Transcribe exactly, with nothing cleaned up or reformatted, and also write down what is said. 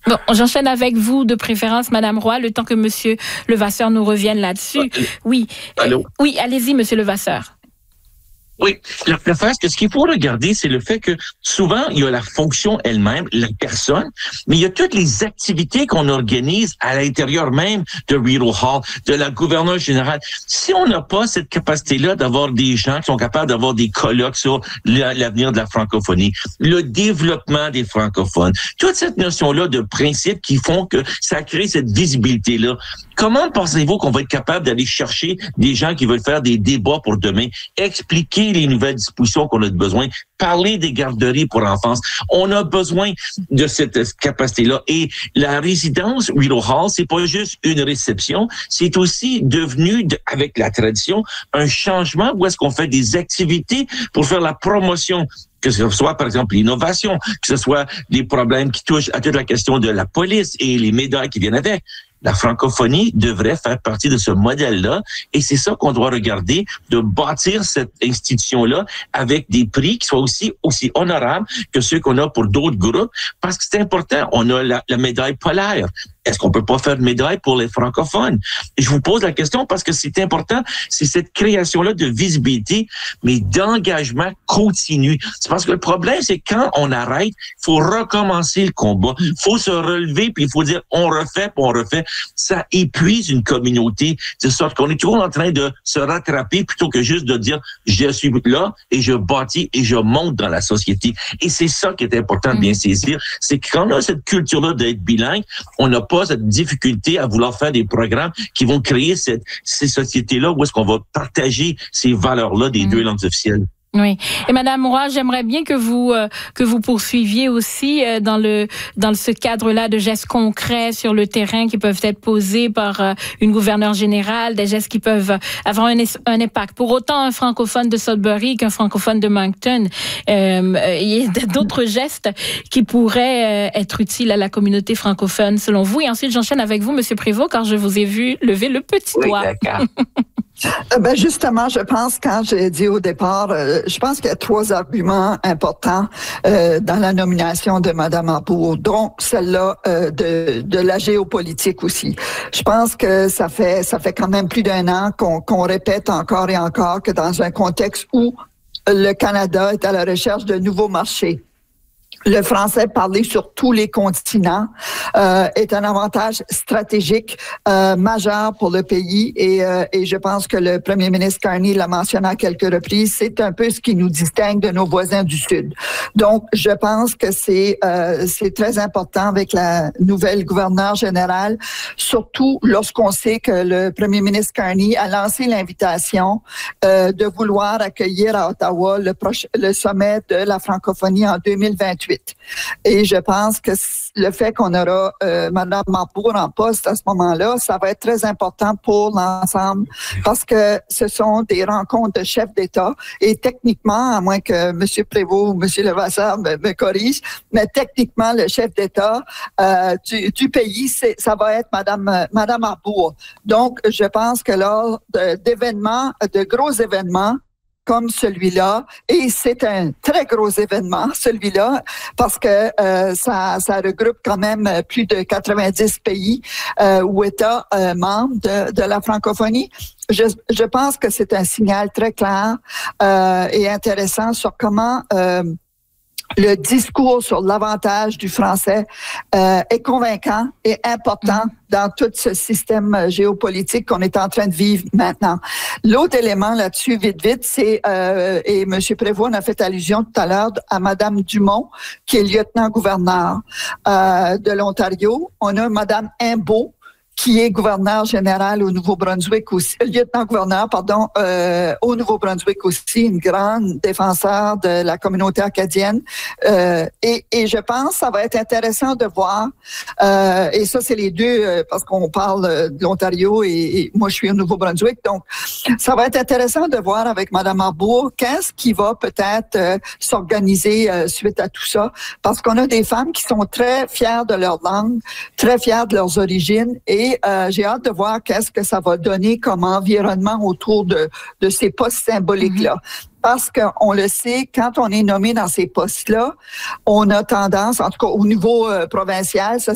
Bon, j'enchaîne avec vous, de préférence, Madame Roy, le temps que Monsieur Levasseur nous revienne là-dessus. Oui. Allô? Oui, allez-y, Monsieur Levasseur. Oui, la, la face que ce qu'il faut regarder, c'est le fait que souvent, il y a la fonction elle-même, la personne, mais il y a toutes les activités qu'on organise à l'intérieur même de Rideau Hall, de la gouverneure générale. Si on n'a pas cette capacité-là d'avoir des gens qui sont capables d'avoir des colloques sur l'avenir de la francophonie, le développement des francophones, toute cette notion-là de principes qui font que ça crée cette visibilité-là, comment pensez-vous qu'on va être capable d'aller chercher des gens qui veulent faire des débats pour demain, expliquer les nouvelles dispositions qu'on a besoin, parler des garderies pour enfance? On a besoin de cette capacité-là. Et la résidence Rideau Hall, c'est pas juste une réception, c'est aussi devenu, de, avec la tradition, un changement où est-ce qu'on fait des activités pour faire la promotion, que ce soit, par exemple, l'innovation, que ce soit des problèmes qui touchent à toute la question de la police et les médailles qui viennent avec. La francophonie devrait faire partie de ce modèle-là, et c'est ça qu'on doit regarder, de bâtir cette institution-là avec des prix qui soient aussi aussi honorables que ceux qu'on a pour d'autres groupes, parce que c'est important. On a la, la médaille polaire. Est-ce qu'on peut pas faire de médaille pour les francophones? Et je vous pose la question parce que c'est important, c'est cette création-là de visibilité, mais d'engagement continu. C'est parce que le problème, c'est quand on arrête, il faut recommencer le combat. Il faut se relever, puis il faut dire on refait, puis on refait. Ça épuise une communauté, de sorte qu'on est toujours en train de se rattraper plutôt que juste de dire je suis là et je bâtis et je monte dans la société. Et c'est ça qui est important de bien saisir, c'est que quand on a cette culture-là d'être bilingue, on n'a pas cette difficulté à vouloir faire des programmes qui vont créer cette, ces sociétés-là où est-ce qu'on va partager ces valeurs-là des mmh. deux langues officielles. Oui. Et Madame Roy, j'aimerais bien que vous euh, que vous poursuiviez aussi euh, dans le dans ce cadre-là de gestes concrets sur le terrain qui peuvent être posés par euh, une gouverneure générale, des gestes qui peuvent avoir un, un impact. Pour autant, un francophone de Sudbury qu'un francophone de Moncton, euh, il y a d'autres gestes qui pourraient euh, être utiles à la communauté francophone, selon vous. Et ensuite, j'enchaîne avec vous, Monsieur Prévost, car je vous ai vu lever le petit oui, doigt. D'accord. Ben justement, je pense, quand j'ai dit au départ, euh, je pense qu'il y a trois arguments importants euh, dans la nomination de Mme Arbour, dont celle-là euh, de, de la géopolitique aussi. Je pense que ça fait ça fait quand même plus d'un an qu'on, qu'on répète encore et encore que dans un contexte où le Canada est à la recherche de nouveaux marchés, le français parlé sur tous les continents euh, est un avantage stratégique euh, majeur pour le pays et, euh, et je pense que le premier ministre Carney l'a mentionné à quelques reprises, c'est un peu ce qui nous distingue de nos voisins du Sud. Donc, je pense que c'est euh, c'est très important avec la nouvelle gouverneure générale, surtout lorsqu'on sait que le premier ministre Carney a lancé l'invitation euh, de vouloir accueillir à Ottawa le, proche, le sommet de la francophonie en deux mille vingt-huit. Et je pense que le fait qu'on aura euh, Mme Arbour en poste à ce moment-là, ça va être très important pour l'ensemble parce que ce sont des rencontres de chefs d'État et techniquement, à moins que M. Prévost ou M. Levasseur me, me corrige, mais techniquement, le chef d'État euh, du, du pays, c'est, ça va être Mme, Mme Arbour. Donc, je pense que lors de, d'événements, de gros événements, comme celui-là, et c'est un très gros événement, celui-là, parce que euh, ça, ça regroupe quand même plus de quatre-vingt-dix pays euh, ou États euh, membres de, de la francophonie. Je, je pense que c'est un signal très clair euh, et intéressant sur comment euh, le discours sur l'avantage du français euh, est convaincant et important dans tout ce système géopolitique qu'on est en train de vivre maintenant. L'autre élément là-dessus, vite, vite, c'est, euh, et M. Prévost en a fait allusion tout à l'heure, à Mme Dumont, qui est lieutenant-gouverneur euh, de l'Ontario. On a Mme Imbeau, qui est gouverneur général au Nouveau-Brunswick aussi, lieutenant-gouverneur, pardon, euh, au Nouveau-Brunswick aussi, une grande défenseur de la communauté acadienne. Euh, et, et je pense que ça va être intéressant de voir, euh, et ça c'est les deux, euh, parce qu'on parle de l'Ontario et, et moi je suis au Nouveau-Brunswick, donc ça va être intéressant de voir avec Mme Arbour qu'est-ce qui va peut-être euh, s'organiser euh, suite à tout ça, parce qu'on a des femmes qui sont très fières de leur langue, très fières de leurs origines, et Et euh, j'ai hâte de voir qu'est-ce que ça va donner comme environnement autour de, de ces postes symboliques-là. Mm-hmm. Parce qu'on le sait, quand on est nommé dans ces postes-là, on a tendance, en tout cas au niveau euh, provincial, ça